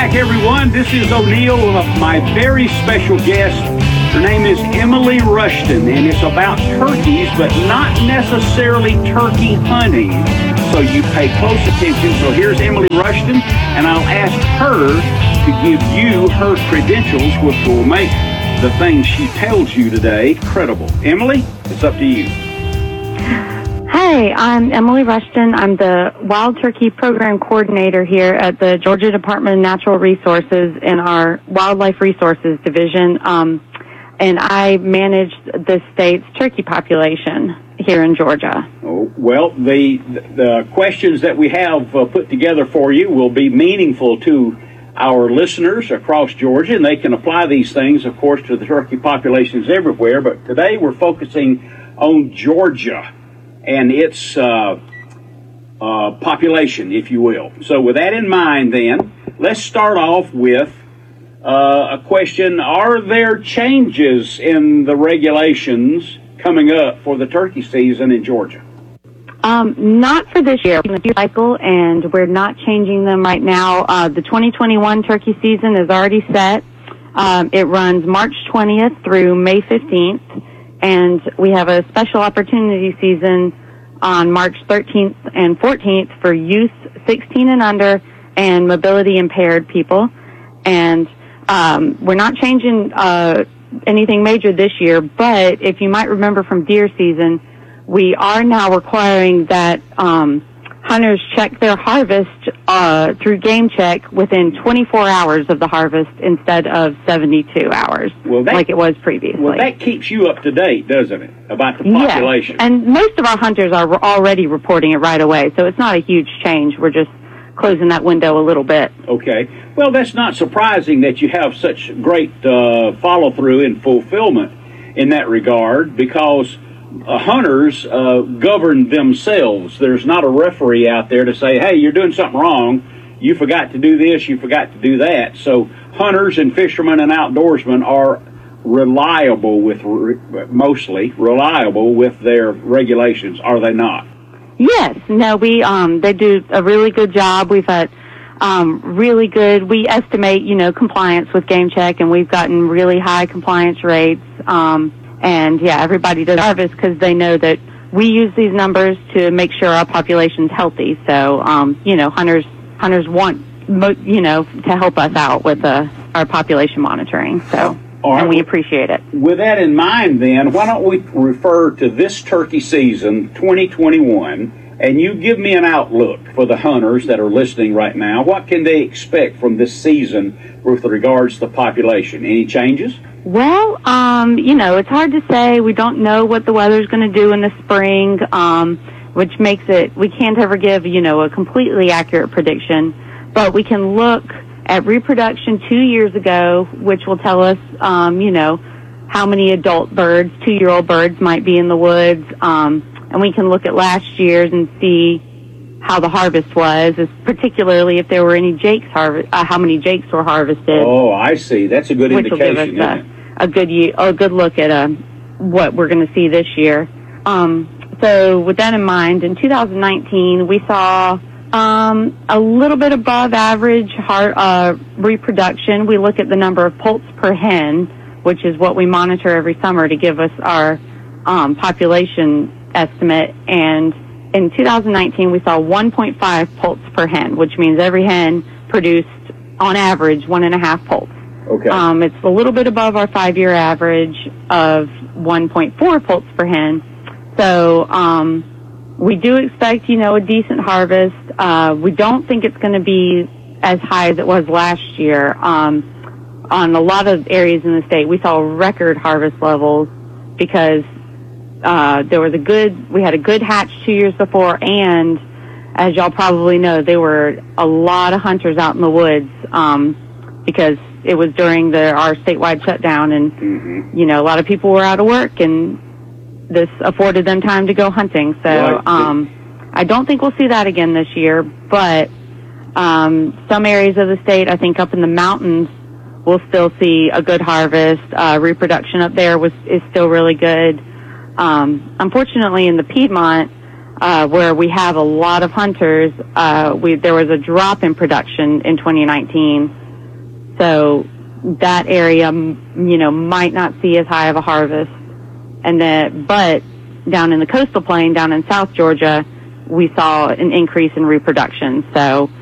back, everyone. This is O'Neill with my very special guest. Her name is Emily Rushton, and it's about turkeys, but not necessarily turkey hunting. So you pay close attention. So here's Emily Rushton, and I'll ask her to give you her credentials, which will make the things she tells you today credible. Emily, it's up to you. Hi, I'm Emily Rushton. I'm the Wild Turkey Program Coordinator here at the Georgia Department of Natural Resources in our Wildlife Resources Division, and I manage the state's turkey population here in Georgia. Oh, well, the questions that we have put together for you will be meaningful to our listeners across Georgia, and they can apply these things, of course, to the turkey populations everywhere. But today we're focusing on Georgia and its population, if you will. So with that in mind, then, let's start off with a question. Are there changes in the regulations coming up for the turkey season in Georgia? Not for this year. It's a cycle, and we're not changing them right now. The 2021 turkey season is already set. It runs March 20th through May 15th. And we have a special opportunity season on March 13th and 14th for youth 16 and under and mobility impaired people. And we're not changing anything major this year, but if you might remember from deer season, we are now requiring that hunters check their harvest through Game Check within 24 hours of the harvest instead of 72 hours, like it was previously. Well, that keeps you up to date, doesn't it, about the population? Yes, and most of our hunters are already reporting it right away, so it's not a huge change. We're just closing that window a little bit. Okay. Well, that's not surprising that you have such great follow-through and fulfillment in that regard, because hunters govern themselves. There's not a referee out there to say, hey, you're doing something wrong. You forgot to do this. You forgot to do that. So hunters and fishermen and outdoorsmen are mostly reliable with their regulations, are they not? Yes. No, they do a really good job. We've had we estimate, compliance with Game Check, and we've gotten really high compliance rates. And yeah, everybody does harvest because they know that we use these numbers to make sure our population's healthy. So, hunters want, to help us out with our population monitoring. So, and we appreciate it. With that in mind, then, why don't we refer to this turkey season, 2021, and you give me an outlook for the hunters that are listening right now. What can they expect from this season with regards to the population? Any changes? Well, it's hard to say. We don't know what the weather's going to do in the spring, which makes we can't ever give, a completely accurate prediction. But we can look at reproduction 2 years ago, which will tell us, how many adult birds, 2-year-old birds might be in the woods. And we can look at last year's and see how the harvest was, particularly if there were any jakes how many jakes were harvested. Oh, I see. That's a good indication, will give us a good look at what we're going to see this year. So with that in mind, in 2019, we saw a little bit above average reproduction. We look at the number of poults per hen, which is what we monitor every summer to give us our population estimate. And in 2019, we saw 1.5 poults per hen, which means every hen produced, on average, 1.5 poults. Okay. It's a little bit above our 5-year average of 1.4 poults per hen. So we do expect, a decent harvest. We don't think it's going to be as high as it was last year. On a lot of areas in the state, we saw record harvest levels because we had a good hatch 2 years before, and as y'all probably know, there were a lot of hunters out in the woods because it was during our statewide shutdown, and a lot of people were out of work, and this afforded them time to go hunting. So I don't think we'll see that again this year, but some areas of the state, I think up in the mountains, we'll still see a good harvest. Reproduction up there is still really good. Unfortunately, in the Piedmont, where we have a lot of hunters, there was a drop in production in 2019 So that area, might not see as high of a harvest. But down in the coastal plain, down in South Georgia, we saw an increase in reproduction. So